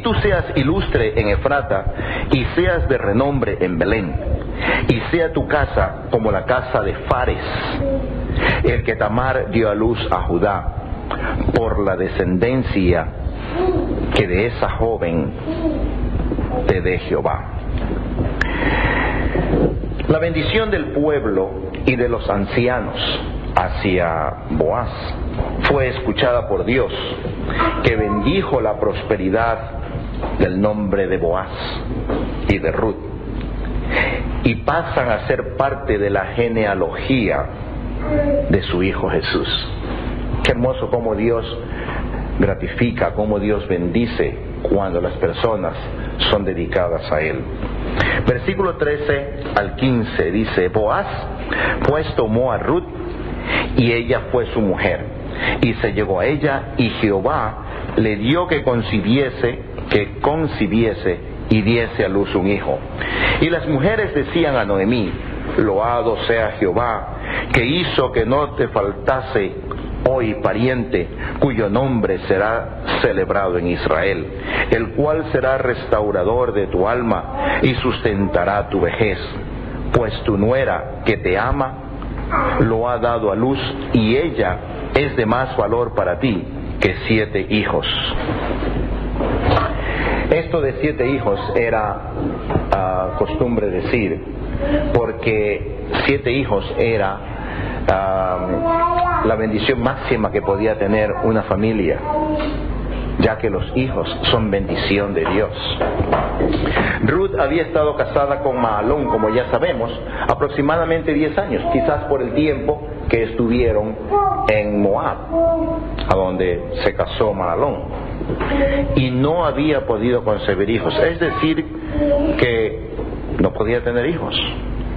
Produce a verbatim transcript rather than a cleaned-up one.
tú seas ilustre en Efrata, y seas de renombre en Belén, y sea tu casa como la casa de Fares, el que Tamar dio a luz a Judá, por la descendencia que de esa joven te dé Jehová. La bendición del pueblo y de los ancianos hacia Boaz fue escuchada por Dios, que bendijo la prosperidad del nombre de Boaz y de Ruth, y pasan a ser parte de la genealogía de su Hijo Jesús. Qué hermoso cómo Dios gratifica, cómo Dios bendice cuando las personas son dedicadas a Él. Versículo trece al quince dice: Boaz pues tomó a Ruth, y ella fue su mujer, y se llegó a ella, y Jehová le dio que concibiese, que concibiese y diese a luz un hijo. Y las mujeres decían a Noemí: Loado sea Jehová, que hizo que no te faltase hoy pariente, cuyo nombre será celebrado en Israel, el cual será restaurador de tu alma y sustentará tu vejez. Pues tu nuera, que te ama, lo ha dado a luz, y ella es de más valor para ti que siete hijos. Esto de siete hijos era uh, costumbre decir, porque siete hijos era uh, la bendición máxima que podía tener una familia, ya que los hijos son bendición de Dios. Ruth había estado casada con Mahalón, como ya sabemos, aproximadamente diez años, quizás por el tiempo que estuvieron en Moab, a donde se casó Mahalón, y no había podido concebir hijos, es decir, que no podía tener hijos.